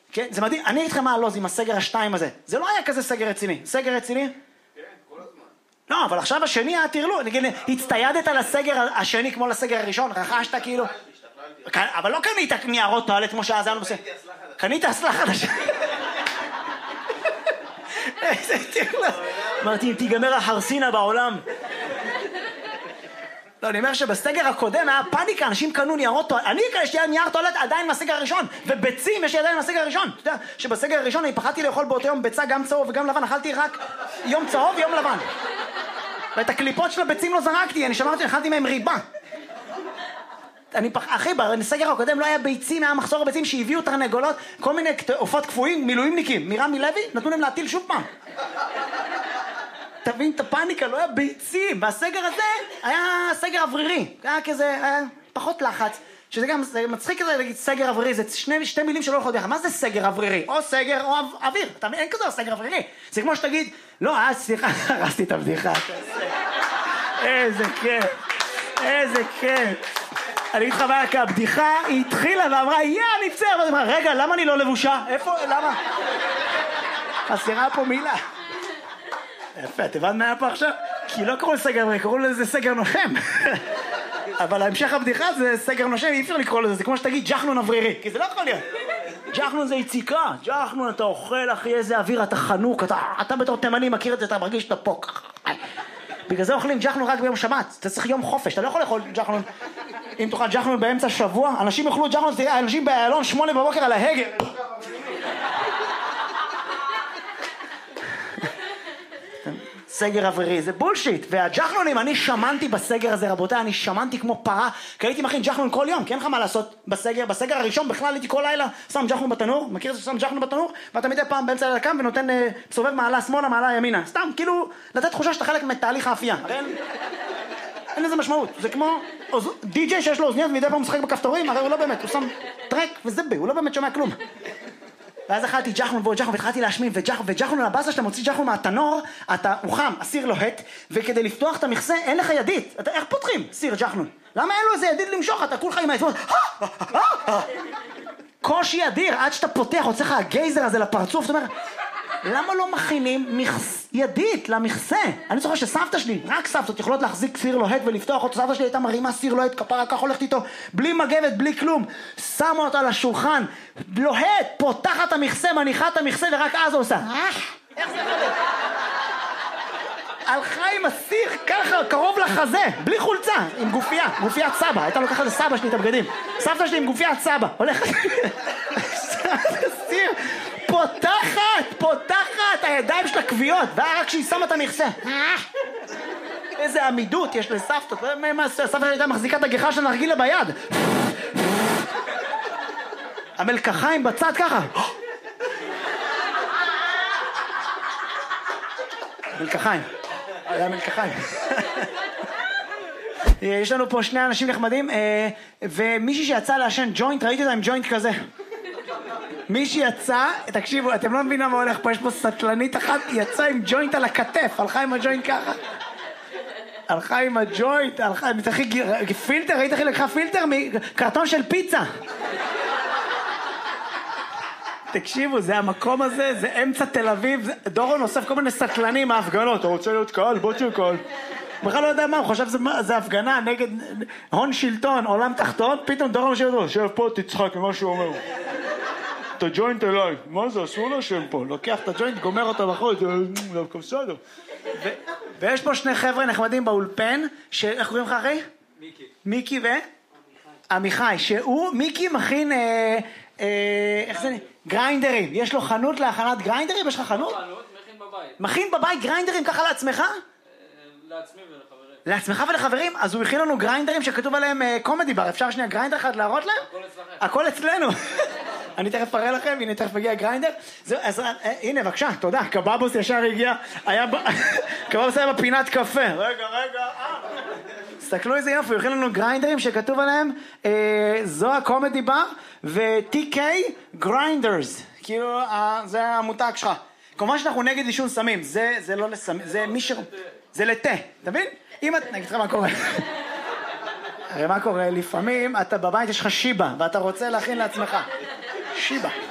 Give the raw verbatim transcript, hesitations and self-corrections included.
כן, זה מדהים. אני אגיד לכם מה הלוז עם הסגר השתיים הזה. זה לא היה כזה סגר רציני. סגר רציני? כן, כל הזמן. לא, אבל עכשיו השני היה תרלו. נגיד, הצטיידת לסגר השני כמו לסגר הראשון, רכשת כאילו... אבל לא קנית ניירות טואלט כמו שאז היינו בסדר. קנית אסלה חדשה. איזה תרלו. אמרתי, אם תיגמר החרסינה בעולם. לא, אני אומר שבסגר הקודם היה פאניקה, אנשים קנו ניירות טואלט, אני יש לי נייר טואלט עדיין מהסגר הראשון, וביצים יש לי עדיין מהסגר הראשון. אתה יודע שבסגר הראשון אני פחדתי לאכול באותו יום ביצה גם צהוב וגם לבן, אכלתי רק יום צהוב יום לבן. ואת הקליפות של הביצים לא זרקתי, אני שמרתי, אכלתי מהם ריבה. אני פח... אחי, בסגר הקודם לא היה ביצים, היה מחסור ביצים שהביאו תרנגולות, כל מיני עופות קפואים, מילואימניקים, מרמי לוי, נתנו להם להטיל שוב פעם. תבין את הפאניקה, לא היה ביצים. והסגר הזה היה סגר אוורירי. היה כזה, היה פחות לחץ. שזה גם, זה מצחיק כזה להגיד סגר אוורירי, זה שני, שתי מילים שלא הולכות ביחד. מה זה סגר אוורירי? או סגר או אוויר. אתה מבין? אין כזה סגר אוורירי. זה כמו שתגיד, לא, אה, סליחה, הרסתי את הבדיחה. איזה כיף. איזה כיף. אני אגיד לך מה, כי הבדיחה היא התחילה ואמרה, יא, אני פצר. ואני אמרה, רגע, למה אני לא לבושה? איפה, למה? חסרה פה מילה. יפה, את הבנת מה היה פה עכשיו? כי לא קראו לסגר אוורירי, קראו לזה סגר נושם. אבל המשך הבדיחה זה סגר נושם, אי אפשר לקרוא לזה, זה כמו שתגיד ג'חנון אוורירי, כי זה לא יכול להיות. ג'חנון זה יציקה, ג'חנון אתה אוכל אחי איזה אוויר, אתה חנוק, אתה, אתה בתור תימני מכיר את זה, אתה מרגיש שאתה פה. בגלל זה אוכלים ג'חנון רק ביום שבת, אתה צריך יום חופש, אתה לא יכול לאכול ג'חנון. אם תאכל ג'חנון באמצע שבוע, אנשים יאכלו ג'חנון, תראה, אנשים באלון שמונה בבוקר על ההגה. סגר אוורירי, זה בולשיט. והג'חנונים, אני שמנתי בסגר הזה, רבותיי, אני שמנתי כמו פרה, כי הייתי מכין ג'חנון כל יום, כי אין לך מה לעשות בסגר. בסגר הראשון בכלל הייתי כל לילה שם ג'חנון בתנור, מכיר את זה ששם ג'חנון בתנור, ואתה מדי פעם באמצע לילה קם ונותן סובב מעלה שמאלה, מעלה ימינה. סתם, כאילו, לתת תחושה שאתה חלק מתהליך האפייה. הרי אין, אין לזה משמעות. זה כמו די-ג'יי שיש לו אוזניות ומדי פעם משחק בכפתורים, הרי הוא לא באמת, הוא שם טרק וזבה, הוא לא באמת שומע כלום. ואז אכלתי ג'חנון ועוד ג'חנון והתחלתי להשמין וג'חנון הבאסה שאתה מוציא ג'חנון מהתנור, אתה הוא חם, הסיר לוהט, וכדי לפתוח את המכסה אין לך ידית. אתה, איך פותחים סיר ג'חנון? למה אין לו איזה ידית למשוך? אתה כולך עם העצמות קושי אדיר עד שאתה פותח, הוצא לך הגייזר הזה לפרצוף. זאת אומרת, למה לא מכינים ידית למכסה? אני זוכר שסבתא שלי, רק סבתות יכולות להחזיק סיר לוהט ולפתוח אותו. סבתא שלי הייתה מרימה סיר לוהט, כפרה כך הולכת איתו בלי מגבת, בלי כלום, שמה אותו על השולחן, לוהט, פותחת המכסה, מניחה את המכסה ורק אז הוא עושה איך זה יכול? הלכה עם הסיר ככה קרוב לחזה, בלי חולצה, עם גופייה, גופיית סבא. הייתה לוקחת לסבא שלי את הבגדים, סבתא שלי עם גופיית סבא הולכת סיר פותחת, פותחת, הידיים של הכוויות, והיה רק שהיא שמה את המכסה. איזה עמידות יש לסבתות, סבתא הייתה מחזיקה את הגיחה של נרגילה ביד. המלקחיים בצד ככה. מלקחיים, היה מלקחיים. יש לנו פה שני אנשים נחמדים, ומישהי שיצא לעשן ג'וינט, ראיתי אותה עם ג'וינט כזה. מי שיצא, תקשיבו, אתם לא מבינים מה הולך פה, יש פה סטלנית אחת, יצא עם ג'וינט על הכתף, הלכה עם הג'וינט ככה. הלכה עם הג'וינט, הלכה, מתחיל פילטר, ראית איך היא לקחה פילטר מקרטון של פיצה. תקשיבו, זה המקום הזה, זה אמצע תל אביב, דורון אוסף כל מיני סטלנים מההפגנות, אתה רוצה להיות קהל, בוא תהיה קהל. בכלל לא יודע מה, הוא חושב שזה הפגנה נגד הון שלטון, עולם תחתון, פתאום דורון משאיר אותו, שב פה תצחק ממה שהוא אומר. את הג'וינט אליי, מה זה, אסור לשם פה, לוקח את הג'וינט, גומר אותו בחול, זה דווקא בסדר. ויש פה שני חבר'ה נחמדים באולפן, איך קוראים לך אחי? מיקי. מיקי ו? עמיחי, שהוא, מיקי מכין, איך זה, גריינדרים, יש לו חנות להכנת גריינדרים, יש לך חנות? חנות, מכין בבית. מכין בבית גריינדרים ככה לעצמך? לעצמי ולחברים. לעצמך ולחברים? אז הוא הכין לנו גריינדרים שכתוב עליהם קומדי בר, אפשר שנייה גריינדר אחד להראות להם? הכל אצלכם. הכל אצלנו. אני תכף אראה לכם, הנה תכף הגיע גריינדר. אז הנה בבקשה, תודה, קבבוס ישר הגיע, קבבוס היה בפינת קפה. רגע, רגע, תסתכלו איזה יופי, הוא הכין לנו גריינדרים שכתוב עליהם זו הקומדי בר ו-טי קיי גריינדרס, כאילו זה המותג שלך. כמובן שאנחנו נגד עישון סמים, זה לא לסמים, זה מי ש... זה לתה, אתה מבין? אם את... נגיד לך מה קורה. הרי מה קורה? לפעמים אתה בבית יש לך שיבה, ואתה רוצה להכין לעצמך. שיבה.